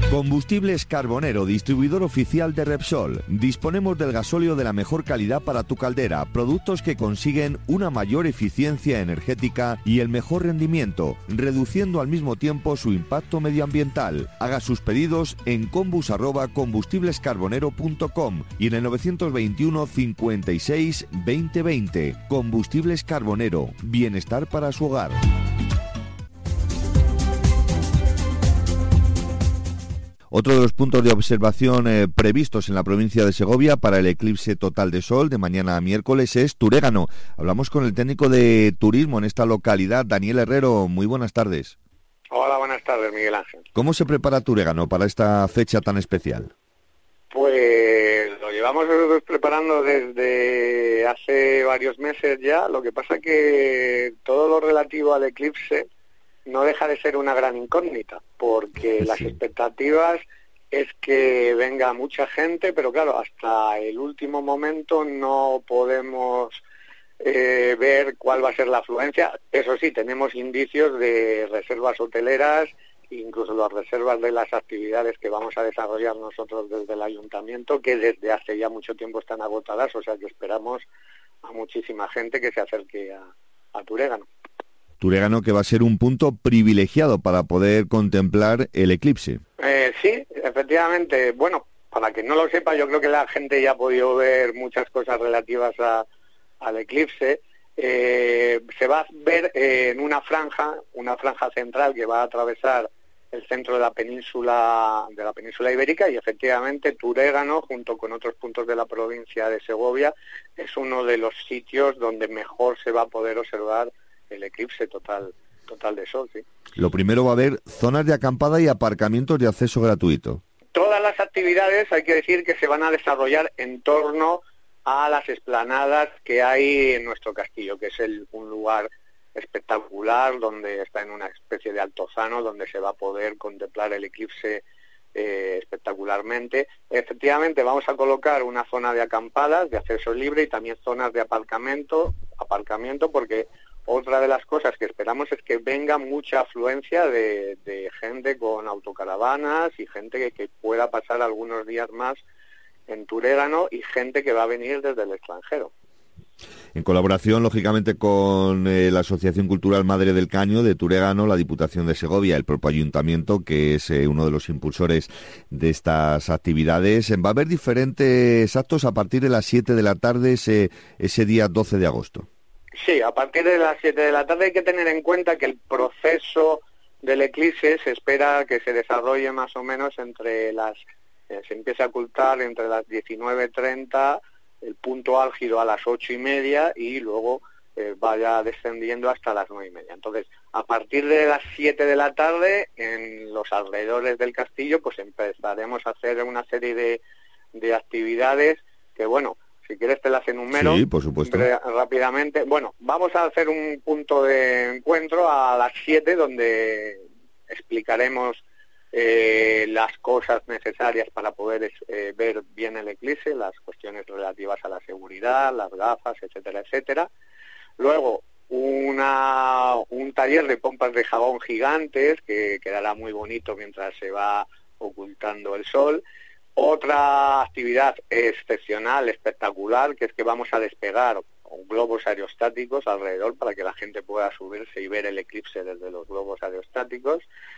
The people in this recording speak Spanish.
Combustibles Carbonero, distribuidor oficial de Repsol. Disponemos del gasóleo de la mejor calidad para tu caldera, productos que consiguen una mayor eficiencia energética y el mejor rendimiento, reduciendo al mismo tiempo su impacto medioambiental. Haga sus pedidos en combus@combustiblescarbonero.com y en el 921 56 2020. Combustibles Carbonero, bienestar para su hogar. Otro de los puntos de observación previstos en la provincia de Segovia para el eclipse total de sol de mañana a miércoles es Turégano. Hablamos con el técnico de turismo en esta localidad, Daniel Herrero. Muy buenas tardes. Hola, buenas tardes, Miguel Ángel. ¿Cómo se prepara Turégano para esta fecha tan especial? Pues lo llevamos preparando desde hace varios meses ya. Lo que pasa que todo lo relativo al eclipse no deja de ser una gran incógnita, porque las expectativas es que venga mucha gente, pero claro, hasta el último momento no podemos ver cuál va a ser la afluencia. Eso sí, tenemos indicios de reservas hoteleras, incluso las reservas de las actividades que vamos a desarrollar nosotros desde el ayuntamiento, que desde hace ya mucho tiempo están agotadas, o sea que esperamos a muchísima gente que se acerque a Turégano. Turégano, que va a ser un punto privilegiado para poder contemplar el eclipse. Sí, efectivamente. Bueno, para quien no lo sepa, yo creo que la gente ya ha podido ver muchas cosas relativas al eclipse. Se va a ver en una franja central que va a atravesar el centro de la península ibérica, y efectivamente Turégano, junto con otros puntos de la provincia de Segovia, es uno de los sitios donde mejor se va a poder observar el eclipse total de sol, sí. Lo primero, va a haber zonas de acampada y aparcamientos de acceso gratuito. Todas las actividades, hay que decir, que se van a desarrollar en torno a las explanadas que hay en nuestro castillo, que es un lugar espectacular, donde está en una especie de altozano, donde se va a poder contemplar el eclipse espectacularmente. Efectivamente, vamos a colocar una zona de acampadas, de acceso libre, y también zonas de aparcamiento, porque otra de las cosas que esperamos es que venga mucha afluencia de gente con autocaravanas y gente que pueda pasar algunos días más en Turégano, y gente que va a venir desde el extranjero. En colaboración, lógicamente, con la Asociación Cultural Madre del Caño de Turégano, la Diputación de Segovia, el propio Ayuntamiento, que es uno de los impulsores de estas actividades. Va a haber diferentes actos a partir de las 7 de la tarde ese día 12 de agosto. Sí, a partir de las 7 de la tarde. Hay que tener en cuenta que el proceso del eclipse se espera que se desarrolle más o menos se empieza a ocultar entre las 19:30, el punto álgido a las 8:30, y luego vaya descendiendo hasta las 9:30. Entonces, a partir de las 7 de la tarde, en los alrededores del castillo, pues empezaremos a hacer una serie de actividades que, bueno, si quieres te las enumero. Sí, por supuesto. Rápidamente. Bueno, vamos a hacer un punto de encuentro a las 7, donde explicaremos las cosas necesarias para poder ver bien el eclipse, las cuestiones relativas a la seguridad, las gafas, etcétera, etcétera. Luego, un taller de pompas de jabón gigantes, que quedará muy bonito mientras se va ocultando el sol. Otra actividad excepcional, espectacular, que es que vamos a despegar globos aerostáticos alrededor para que la gente pueda subirse y ver el eclipse desde los globos aerostáticos.